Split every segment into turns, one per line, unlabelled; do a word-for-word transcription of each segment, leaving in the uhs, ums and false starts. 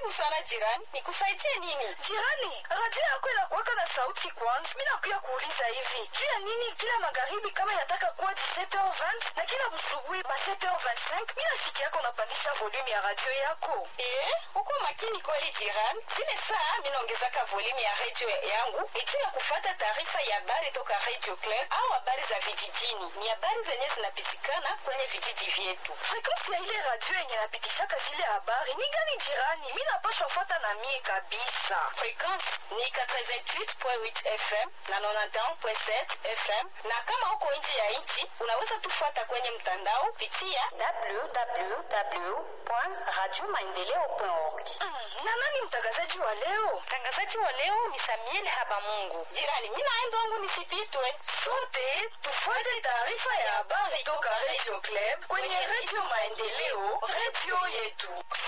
Karibu sana jirani, nikusaidie nini?
Jirani, radio yako inakuwaka na sauti kwanza. Mimi nakuya kuuliza hivi, juu ya nini kila magharibi kama inataka kuwa dix-sept heures vingt na kila busubuhi ma sept heures vingt-cinq mimi nasikia yako unapandisha volume ya radio yako?
Eh, uko makini kweli jirani. Zile saa mimi naongezaka volume ya radio yangu eti ya kufuata taarifa ya habari toka Radio Club au habari za vijijini. Ni habari zenye zinapitikana kwenye vijiji vyetu.
Frequency ya ile radio yenye napitishaka zile habari ni gani jirani? Mimi napaswa fuata na mie kabisa.
Frequency ni eighty-eight point eight F M na ninety point seven F M, na kama uko nje ya nchi unaweza tufuata kwenye mtandao pitia w w w point radio maendeleo point org.
Mm, na nani mtangazaji wa leo?
Mtangazaji wa leo ni Samuel Habamungu. Jirani, mimi naenda wangu nisipitwe.
Sote tufuate taarifa ya habari toka Radio Club kwenye Radio Maendeleo, radio yetu.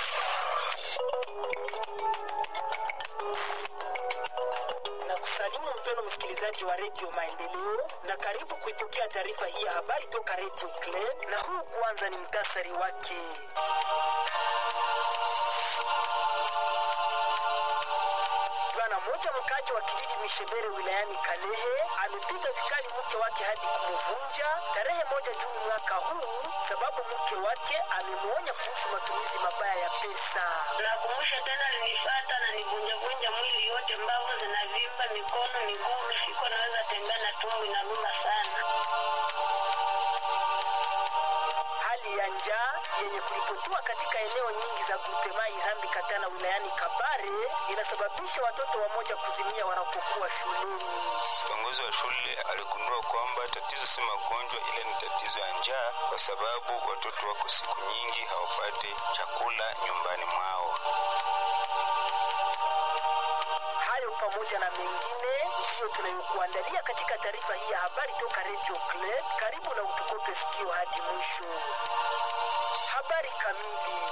Na kusalimu mpeno msikilizaji wa Radio Maendeleo na karibu kuipokea taarifa hii ya habari toka Radio Club, na huu kwanza ni mtasari wake. Bwana mmoja mkaji wa kijiji Mishebere wilayani Kalehe amepiga vikali mke wake hadi kumvunja tarehe moja Juni mwaka huu, sababu mke wake amemuonya kuhusu matumizi mabaya ya pesa.
Nakumbusha tena alinifuata na nivunja vunja mwili yote, mbavu zinavimba, mikono, miguu, siko naweza tembea na tumbo inaluma sana.
Hali ya njaa yenye kuripotiwa katika eneo nyingi za grupema Irambi Katana wilayani Kabare inasababisha watoto wamoja kuzimia wanapokuwa shuleni.
Kiongozi wa shule aligundua kwamba tatizo si magonjwa ila ni tatizo ya njaa, kwa sababu watoto wako siku nyingi hawapati chakula nyumbani mwao.
Hayo pamoja na mengine ndiyo tunayokuandalia katika taarifa hii ya habari toka Radio Club. Karibu na utukope sikio hadi mwisho. Habari kamili.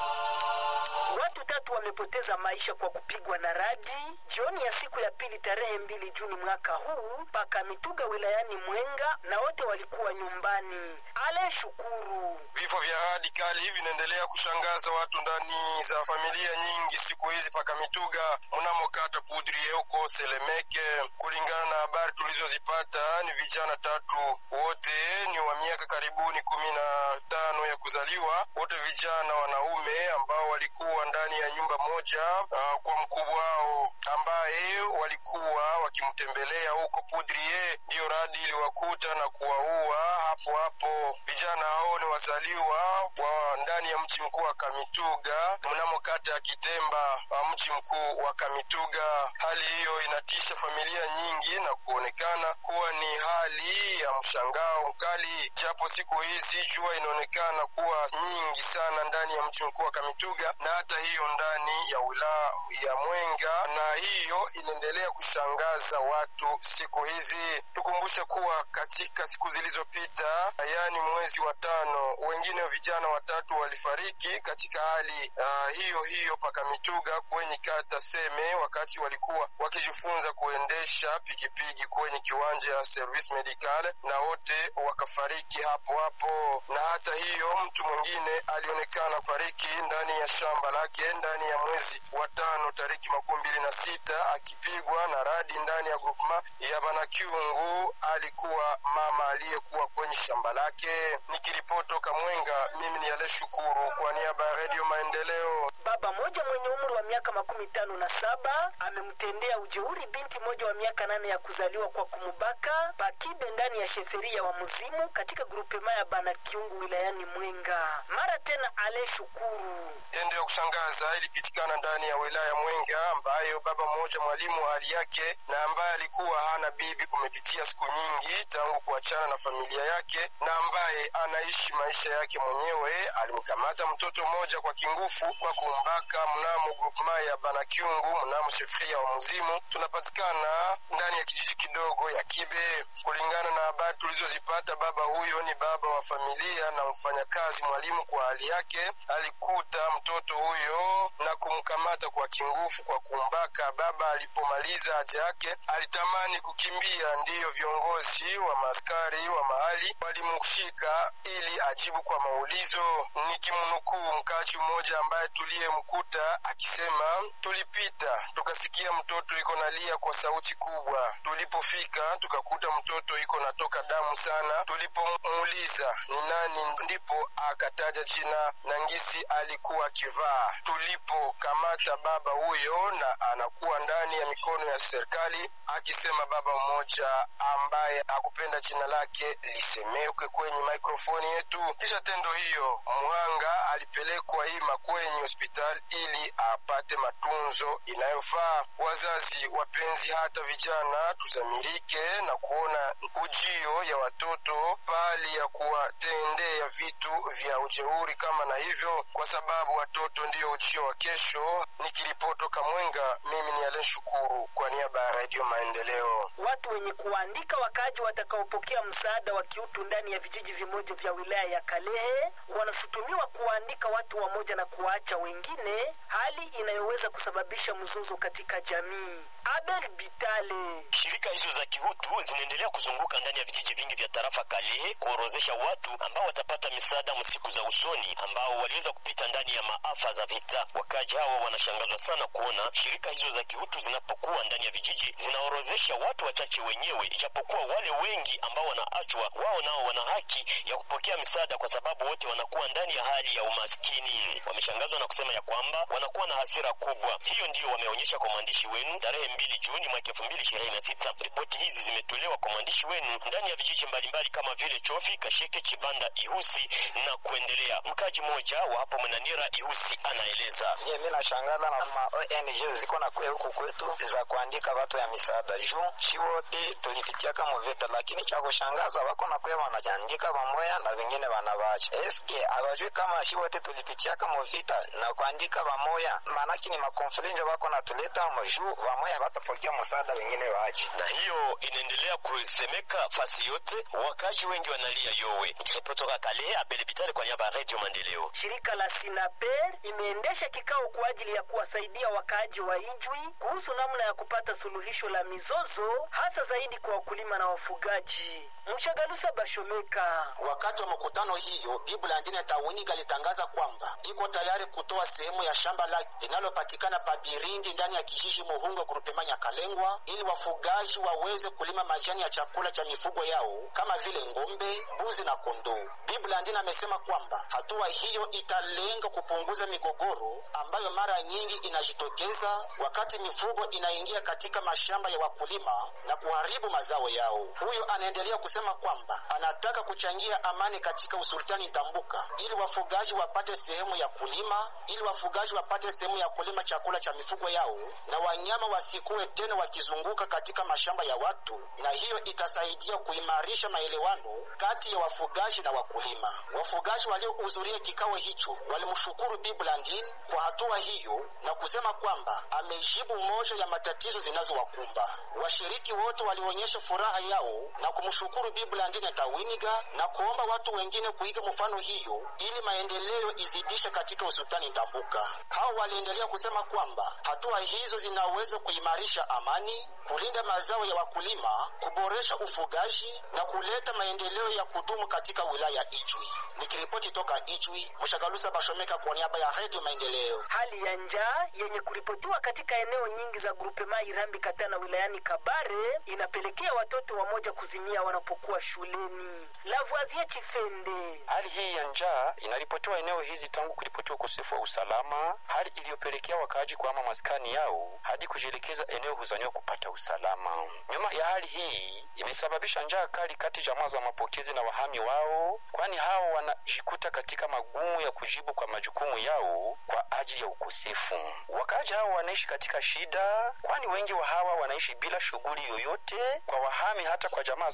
Watu tatu wamepoteza maisha kwa kupigwa na radi jioni ya siku ya pili tarehe mbili Juni mwaka huu paka Mituga wilayani Mwenga, na wote walikuwa nyumbani. Ale Shukuru.
Vifo vya radi kali hivi vinaendelea kushangaza watu ndani za familia nyingi siku hizi paka Mituga mnamo kata Pudrie huko Selemeke. Kulingana na habari tulizozipata, ni vijana tatu, wote ni wa miaka karibuni kumi na tano ya kuzaliwa, wote vijana wanaume ambao walikuwa ndani ya nyumba moja uh, kwa mkubwa wao ambaye walikuwa wakimtembelea huko Pudrie. Ndio radi iliwakuta na kuwaua hapo hapo. Vijana hao ni wazaliwa wa ndani ya mji mkuu wa Kamituga mnamo kata ya Kitemba, mji mkuu wa Kamituga. Hali hiyo inatisha familia nyingi na kuonekana kuwa ni hali ya mshangao mkali, japo siku hizi jua inaonekana kuwa nyingi sana ndani ya mji mkuu wa Kamituga na hata hiyo ndani ya wilaya ya Mwenga, na hiyo inaendelea kushangaza watu siku hizi. Tukumbushe kuwa katika siku zilizopita, yani mwezi wa tano, wengine vijana watatu walifariki katika hali uh, hiyo hiyo paka Mituga kwenye kata Seme, wakati walikuwa wakijifunza kuendesha pikipiki kwenye kiwanja ya service medical, na wote wakafariki hapo hapo. Na hata hiyo mtu mwingine alionekana fariki ndani ya shamba lake ndani ya mwezi wa tano tariki makumi mbili na sita akipigwa na radi ndani ya grupma ya Banakiungu. Alikuwa mama aliyekuwa kwenye shamba lake. Nikiripoto Kamwenga, mimi ni Ale Shukuru kwa niaba ya Radio Maendeleo.
Baba moja mwenye umri wa miaka makumi tano na saba amemtendea ujeuri binti moja wa miaka nane ya kuzaliwa kwa kumubaka pakibe ndani ya sheferia wa Muzimu katika grupema ya Banakiungu wilayani Mwenga. Mara tena Ale Shukuru.
Tendo ya kushangaza ilipitikana ndani ya wilaya Mwenga, ambayo baba mmoja mwalimu hali yake na ambaye alikuwa hana bibi kumepitia siku nyingi tangu kuachana na familia yake, na ambaye anaishi maisha yake mwenyewe, alimkamata mtoto mmoja kwa kingufu kwa kumbaka mnamo grupema ya Banakiungu mnamo sheferia wa Muzimu. Tunapatikana ndani ya kijiji kidogo ya Kibe. Kulingana na habari tulizozipata, baba huyo ni baba wa familia na mfanya kazi mwalimu kwa hali yake, alikuta mtoto huyo na kumkamata kwa kingufu kwa kumbaka. Baba alipomaliza haja yake alitamani kukimbia, ndiyo viongozi wa maskari wa mahali walimshika ili ajibu kwa maulizo. Nikimnukuu mkaji mmoja ambaye tuliyemkuta akisema, tulipita tukasikia mtoto iko nalia kwa sauti kubwa. Tulipofika tukakuta mtoto iko natoka damu sana. Tulipomuuliza ni nani, ndipo akataja jina na ngisi alikuwa kivaa. Tulipokamata baba huyo na anakuwa ndani ya mikono ya serikali, akisema baba mmoja ambaye akupenda jina lake lisemeke kwenye mikrofoni yetu. Kisha tendo hiyo muhanga alipelekwa hima kwenye hospitali ili apate matunzo inayofaa. Wazazi wapenzi, hata vijana, tuzamirike na kuona ujio ya watoto pali ya kuwatendea vitu vya ujeuri kama na hivyo, kwa sababu watoto ndio ujio wa kesho. Nikilipotoka Mwenga, mimi ni Alen Shukuru kwa niaba ya Radio Maendeleo.
Watu wenye kuandika wakaji watakaopokea msaada wa kiutu ndani ya vijiji vimoja vya wilaya ya Kalehe wanashutumiwa kuandika watu wamoja na kuacha wengine, hali inayoweza kusababisha mzozo katika jamii. Abel Bitale.
Shirika hizo za kiutu zinaendelea kuzunguka ndani ya vijiji vingi vya tarafa Kalehe kuorozesha watu ambao watapata misaada msiku za usoni ambao waliweza kupita ndani ya maafa za vita. Wakaji hawa wanashangazwa sana kuona shirika hizo za kiutu zinapokuwa ndani ya vijiji zinaorozesha watu wachache wenyewe, ijapokuwa wale wengi ambao wanaachwa wao nao wana haki ya kupokea misaada kwa sababu wote wanakuwa ndani ya hali ya umaskini. Wameshangazwa na kusema ya kwamba wanakuwa na hasira kubwa. Hiyo ndio wameonyesha kwa mwandishi wenu tarehe mbili Juni mwaka elfu mbili ishirini na sita. Ripoti hizi zimetolewa kwa mwandishi wenu ndani ya vijiji mbalimbali kama vile Chofi, Kasheke, Chibanda, Ihusi na kuendelea. Mkaji mmoja wa hapo Mnanira Ihusi anaeleza.
Mimi nashangaza na ma O N G ziko na kwe huku kwetu za kuandika watu ya misaada juu shi wote tulipitia kama vita, lakini cha kushangaza wako na kwe wanaandika pamoja na wengine wanawacha. Eske abajui kama shi wote tulipitia kama vita na kuandika pamoja, maana ni makonflikt wako na tuleta mjuu pamoja watapokea msaada wengine waache.
Na hiyo inaendelea kusemeka fasi yote, wakaji wengi wanalia yowe. Kutoka Kalehe, Abel Bitale kwa niaba ya Radio Maendeleo.
Shirika la Sinaper imeendesha kikao kwa ajili ya kuwasaidia wakaji wa Ijwi kuhusu namna ya kupata suluhisho la mizozo, hasa zaidi kwa wakulima na wafugaji. Mshagalusa Bashomeka.
Wakati wa mkutano hiyo, Biblia ndine Tawiniga litangaza kwamba iko tayari kutoa sehemu ya shamba lake linalopatikana pa Birindi ndani ya kijiji Muhunga grupemanya Kalengwa ili wafugaji waweze kulima majani ya chakula cha mifugo yao kama vile ngombe, mbuzi na kondoo. Biblia ndine amesema kwamba hatua hiyo italenga kupunguza migogoro ambayo mara nyingi inajitokeza wakati mifugo inaingia katika mashamba ya wakulima na kuharibu mazao yao. Huyo anaendelea kusema kwamba anataka kuchangia amani katika usultani Tambuka ili wafugaji wapate sehemu ya kulima, ili wafugaji wapate sehemu ya kulima chakula cha mifugo yao na wanyama wasikue tena wakizunguka katika mashamba ya watu, na hiyo itasaidia kuimarisha maelewano kati ya wafugaji na wakulima. Wafugaji waliohudhuria kikao hicho walimshukuru Biblandin kwa hatua hiyo na kusema kwamba amejibu moja ya matatizo zinazowakumba. Washiriki wote walionyesha furaha yao na kumshukuru Biblandin Tawiniga na kuomba watu wengine kuiga mfano hiyo ili maendeleo izidishe katika usultani Tambuka. Hao waliendelea kusema kwamba hatua hizo zinaweza kuimarisha amani, kulinda mazao ya wakulima, kuboresha ufugaji na kuleta maendeleo ya kudumu katika wilaya Ijwi. Nikiripoti toka Ijwi, Mshagalusa Bashomeka kwa niaba ya Radio Maendeleo.
Hali ya njaa yenye kuripotiwa katika eneo nyingi za grupema Irambi Katana wilayani Kabare inapelekea watoto wamoja kuzimia wanapokuwa shuleni. Lavoisier Chifende.
Hali hii ya njaa inaripotiwa eneo hizi tangu kuripotiwa ukosefu wa usalama, hali iliyopelekea wakaaji kuhama maskani yao hadi kujielekeza eneo huzaniwa kupata usalama. Nyuma ya hali hii imesababisha njaa kali kati jamaa za mapokezi na wahami wao, kwani hao wanajikuta katika magumu ya kujibu kwa majukumu yao kwa ajili ya ukosefu. Wakaaji hao wanaishi katika shida, kwani wengi wa hawa wanaishi bila shughuli yoyote. Kwa wahami hata kwa jamaa za mapokezi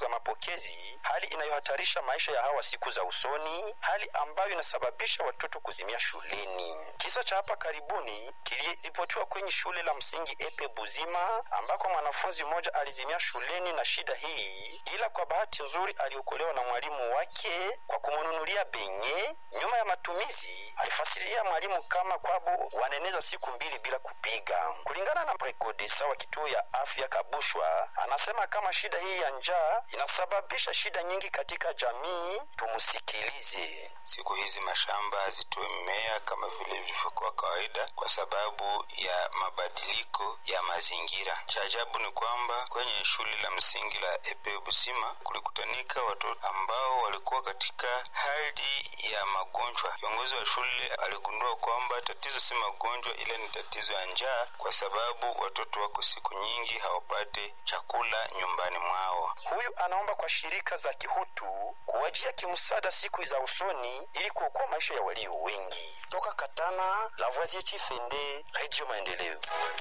elekezi, hali inayohatarisha maisha ya hawa siku za usoni, hali ambayo inasababisha watoto kuzimia shuleni. Kisa cha hapa karibuni kiliripotiwa kwenye shule la msingi Epe Buzima, ambako mwanafunzi mmoja alizimia shuleni na shida hii, ila kwa bahati nzuri aliokolewa na mwalimu wake kwa kumnunulia benye. Nyuma ya matumizi alifasiria mwalimu kama kwabo waneneza siku mbili bila kupiga. Kulingana na prekodesa wa kituo ya afya Kabushwa, anasema kama shida hii ya njaa inasababisha shida nyingi katika jamii. Tumusikilize.
Siku hizi mashamba hazitoe mimea kama vile vilivyokuwa kawaida kwa sababu ya mabadiliko ya mazingira. Cha ajabu ni kwamba kwenye shule la msingi la Epe Buzima kulikutanika watoto ambao walikuwa katika hali ya magonjwa. Kiongozi wa shule aligundua kwamba tatizo si magonjwa, ila ni tatizo ya njaa, kwa sababu watoto wako siku nyingi hawapate chakula nyumbani mwao.
Huyu anaomba kwa shirika za kihutu kuwajia kimsaada siku za usoni ili kuokoa maisha ya walio wengi. Toka Katana, Lavoisier Chifende, Radio Maendeleo.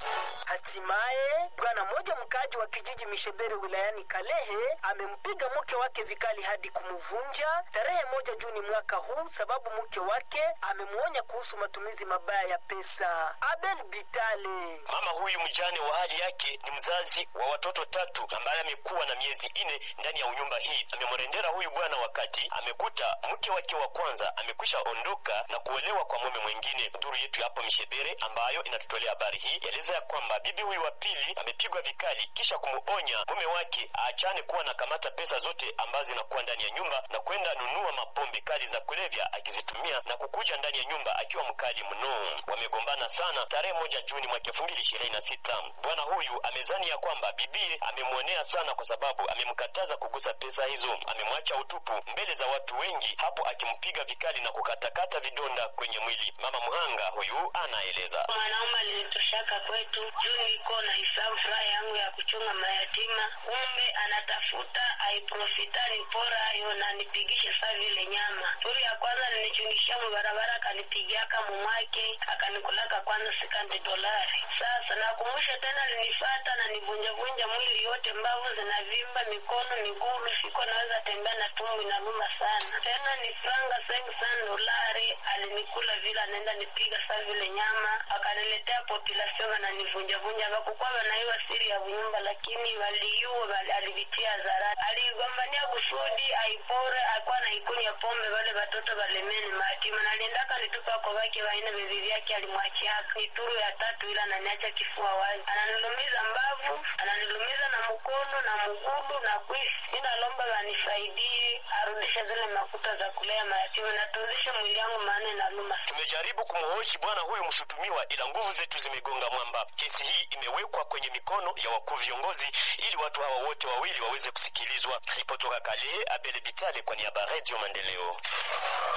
Hatimaye bwana mmoja mkaaji wa kijiji Mishebere wilayani Kalehe amempiga mke wake vikali hadi kumvunja tarehe moja Juni mwaka huu, sababu mke wake amemuonya kuhusu matumizi mabaya ya pesa. Abel Bitale.
Mama huyu mjane wa hali yake ni mzazi wa watoto tatu ambaye amekuwa na miezi ine ndani ya unyumba hii. Amemrendera huyu bwana wakati amekuta mke wake wa kwanza amekwisha ondoka na kuolewa kwa mume mwingine. Duru yetu hapo Mishebere ambayo inatutolea habari hii eleza ya kwamba bibi huyu wa pili amepigwa vikali kisha kumuonya mume wake aachane kuwa na kamata pesa zote ambazo zinakuwa ndani ya nyumba na kwenda nunua mapombe kali za kulevya akizitumia na kukuja ndani ya nyumba akiwa mkali mno. Wamegombana sana tarehe moja Juni mwaka elfu mbili ishirini na sita. Bwana huyu amezani ya kwamba bibi amemuonea sana kwa sababu amemkataza kugusa pesa hizo. Amemwacha utupu mbele za watu wengi, hapo akimpiga vikali na kukatakata vidonda kwenye mwili. Mama Muhanga huyu anaeleza.
Mwanaume alinitoshaka kwetu Juni iko na hisabu furaha yangu ya kuchunga mayatima, kumbe anatafuta aiprofitani pora ayo na nipigishe saa vile nyama. Turi ya kwanza ninichungisha mbarabara akanipigiaka mumwake akanikulaka kwanza sikandi dolari. Sasa nakumusha tena alinifata na nivunja vunja mwili yote, mbavu zinavimba, mikono, miguu, siko naweza tembea na tumbo inaluma sana. Tena ni franga sana dolari alinikula vile anaenda nipiga saa vile nyama, akaniletea population na nivunja vunja bakukwa na hiyo siri ya nyumba, lakini waliyua alivitia zarani. Aligombania kusudi aipore akwa na ikunya pombe wale watoto walemeni matima, na aliendaka nitupa kwa wake waine bibi yake alimwachia nituru ya tatu ila ananiacha kifua wazi. Ananilumiza mbavu, ananilumiza na mkono na mguu na kwisi. Nina lomba wanisaidie arudishe zile makuta za kulea mayatima na tuzishe mwili yangu maana na luma.
Tumejaribu kumhoji bwana huyu mshutumiwa ila nguvu zetu zimegonga mwamba. Kesi hii imewekwa kwenye mikono ya wakuu viongozi ili watu hawa wote wawili waweze kusikilizwa. Ripotoka Kalehe, Abel Bitale kwa niaba ya Radio Maendeleo.